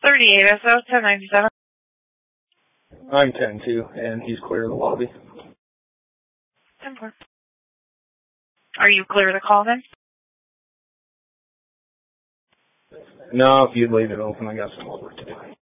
38 SO 1097. I'm 10-2, and he's clear of the lobby. 10-4. Are you clear of the call then? No, if you'd leave it open, I got some more work to do.